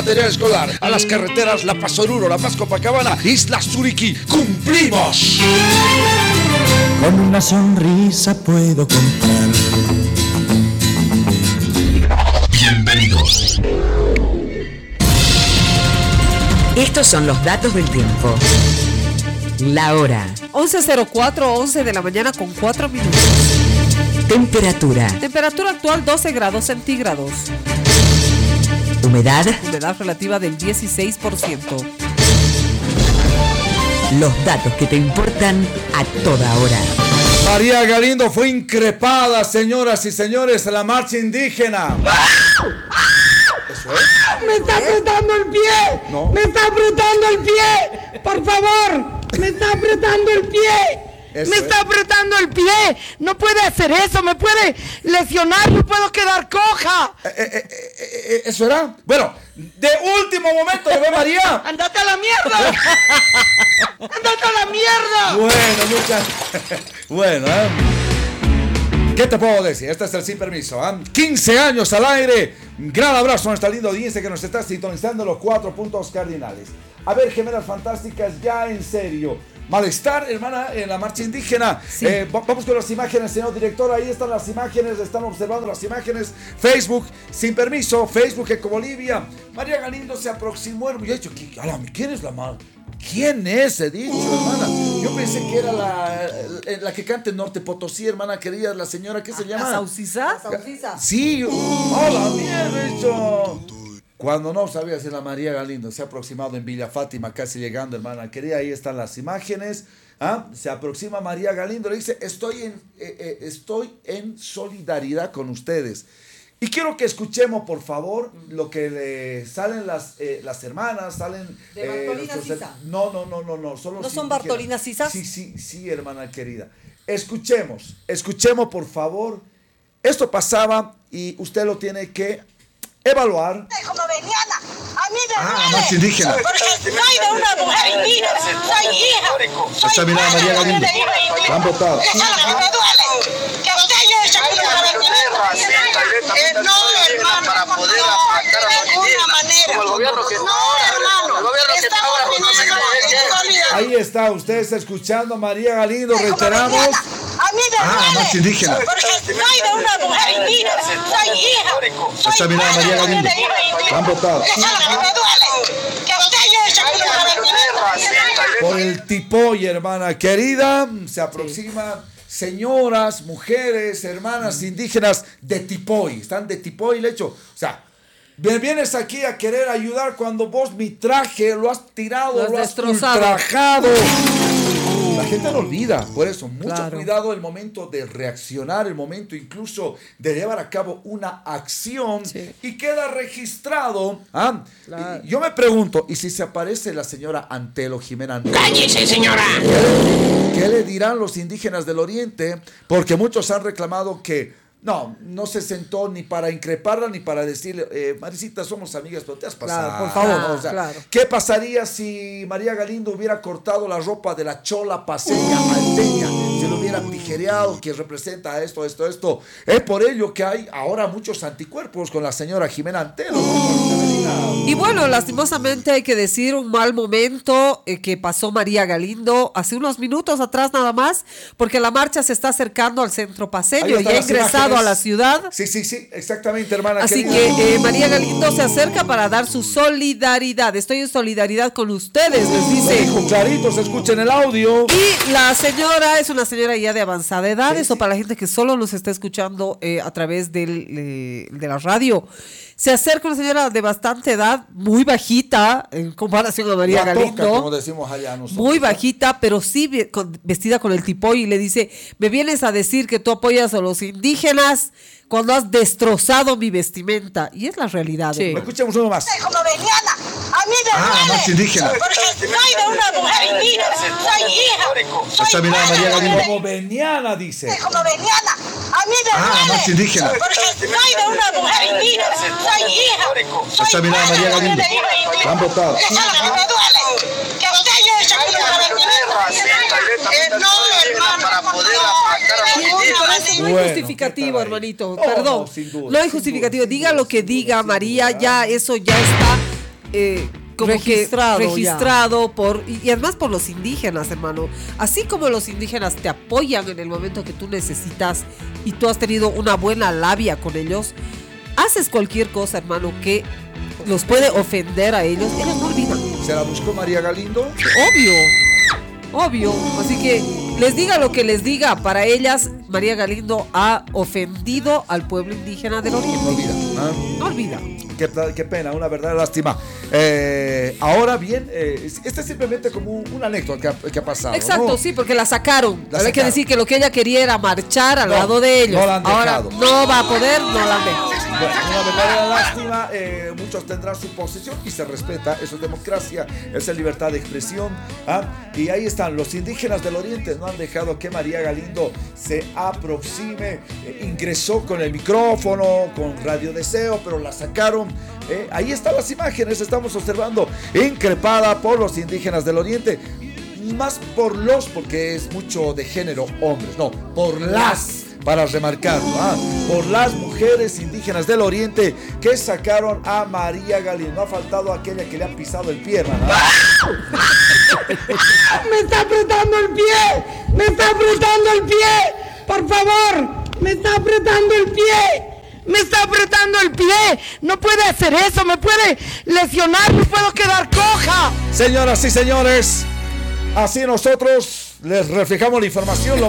Material escolar, a las carreteras La Paz Oruro, La Paz Copacabana, Isla Suriquí. ¡Cumplimos! Con una sonrisa puedo comprar. Bienvenidos. Estos son los datos del tiempo. La hora. 11:04, 11 de la mañana con 4 minutos. Temperatura. Temperatura actual 12 grados centígrados. Humedad. Humedad relativa del 16%. Los datos que te importan a toda hora. María Galindo fue increpada, señoras y señores, en la marcha indígena. ¿Eso es? ¡Me está apretando el pie! No. ¡Me está apretando el pie! ¡Por favor! ¡Me está apretando el pie! ¡Me está apretando el pie! ¡No puede hacer eso! ¡Me puede lesionar! ¡Me puedo quedar coja! ¿Eso era? Bueno, de último momento, ¿lo ve María? ¡Andate a la mierda! ¡Andate a la mierda! Bueno, Bueno, ¿qué te puedo decir? Este es el Sin Permiso. 15 años al aire. Gran abrazo a nuestra linda audiencia que nos está sintonizando en los 4 puntos cardinales. A ver, gemelas fantásticas, ya en serio. Malestar, hermana, en la marcha indígena. Sí. Vamos con las imágenes, señor director. Ahí están las imágenes, están observando las imágenes. Facebook, Sin Permiso, Facebook Eco Bolivia. María Galindo se aproximó. Yo he dicho, ¿quién es la madre? ¿Quién es? He dicho, hermana. Yo pensé que era la que canta en Norte Potosí, hermana querida, la señora, ¿qué se llama? ¿Saucisa? Sí, hola, mierda, he dicho. Cuando no sabía si la María Galindo se ha aproximado en Villa Fátima, casi llegando, hermana querida, ahí están las imágenes. Se aproxima María Galindo, le dice, estoy en solidaridad con ustedes. Y quiero que escuchemos, por favor, lo que le salen las hermanas, salen... ¿De Bartolina Sisa? No, solo... ¿No son Bartolina Sisas? Sí, hermana querida. Escuchemos, por favor. Esto pasaba y usted lo tiene que evaluar. Como veniana, a mí me duele. Marcha indígena. Porque soy de una mujer indígena, soy hija. Esta mirada María Galindo. La han votado. Eso es lo que me duele. Que usted haya hecho no, hermano, para poder aplacar a los indígenas. Como el gobierno que está ahora. El gobierno que está ahora. Ahí está, usted está escuchando a María Galindo, reiteramos. A mí me duele. Marcha indígena. Porque soy de una mujer indígena, soy hija. Esta mirada María Galindo. La han votado. Eso es lo que me duele. Que usted haya hecho por el Tipoy, hermana querida, se aproxima. Señoras, mujeres, hermanas indígenas de Tipoy, están de Tipoy, le hecho, o sea, me vienes aquí a querer ayudar cuando vos mi traje lo has tirado, lo has ultrajado. La gente lo olvida, por eso, mucho cuidado el momento de reaccionar, el momento incluso de llevar a cabo una acción y queda registrado. Y yo me pregunto, ¿y si se aparece la señora Antelo Jimena Antelo? ¡Cállese, señora! ¿Qué le dirán los indígenas del Oriente? Porque muchos han reclamado que no se sentó ni para increparla ni para decirle, Marisita, somos amigas, pero te has pasado. Claro, por favor. O sea, ¿qué pasaría si María Galindo hubiera cortado la ropa de la chola paseña alteña? Se lo hubiera tijereado, que representa esto. Es por ello que hay ahora muchos anticuerpos con la señora Jimena Antelo. Y bueno, lastimosamente hay que decir un mal momento que pasó María Galindo hace unos minutos atrás nada más, porque la marcha se está acercando al centro paseño y ha ingresado a la ciudad. Sí, exactamente, hermana. Así querida. que María Galindo se acerca para dar su solidaridad. Estoy en solidaridad con ustedes, les dice. Dijo clarito, se escucha en el audio. Y la señora es una señora ya de avanzada edad, eso para la gente que solo nos está escuchando a través de la radio. Se acerca una señora de bastante edad, muy bajita en comparación a María Galindo. Como decimos allá nosotros. Muy bajita, pero sí vestida con el tipoy y le dice, ¿me vienes a decir que tú apoyas a los indígenas cuando has destrozado mi vestimenta? Y es la realidad. Sí. Escuchemos uno más. Como veniana, a mí me duele. Marcha indígena. Porque soy de una mujer indígena, soy hija. Esta mirada María Galindo. Como veniana, dice. Como veniana, a mí me duele. Marcha indígena. Porque soy de una mujer indígena, soy hija. Esta mirada María Galindo. La han votado. Eso es lo que me duele. Que usted haya hecho para poder aplacar a los indígenas. No hay justificativo, hermanito. Perdón. No hay justificativo. Diga lo que diga María, ya eso ya está como registrado y además por los indígenas, hermano. Así como los indígenas te apoyan en el momento que tú necesitas y tú has tenido una buena labia con ellos, haces cualquier cosa, hermano, que los puede ofender a ellos no olvidan. ¿Se la buscó María Galindo? Obvio. Así que les diga lo que les diga, para ellas María Galindo ha ofendido al pueblo indígena del Oriente. No olvida. No olvida. Qué pena, una verdadera lástima. Ahora bien, este es simplemente como una anécdota que ha pasado. Exacto, ¿no? Sí, porque la sacaron. Hay que decir que lo que ella quería era marchar al lado de ellos. No la han dejado. Ahora no va a poder, no la han dejado. Bueno, una verdadera lástima. Muchos tendrán su posición y se respeta. Eso es democracia, esa es libertad de expresión. Y ahí están, los indígenas del Oriente no han dejado que María Galindo se aproxime. Ingresó con el micrófono, con Radio Deseo, pero la sacaron. Ahí están las imágenes, estamos observando, increpada por los indígenas del Oriente, más porque es mucho de género hombres, no, por las, para remarcarlo, por las mujeres indígenas del Oriente que sacaron a María Galindo. No ha faltado aquella que le ha pisado el pie, hermano. ¡Me está apretando el pie! ¡Me está apretando el pie! ¡Por favor! ¡Me está apretando el pie! ¡Me está apretando el pie! ¡No puede hacer eso! ¡Me puede lesionar! ¡Me puedo quedar coja! Señoras y señores, así nosotros les reflejamos la información.